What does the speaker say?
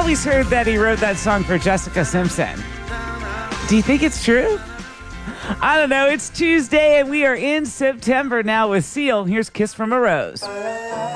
always heard that he wrote that song for Jessica Simpson. Do you think it's true? I don't know. It's Tuesday and we are in September now with Seal. Here's Kiss from a Rose.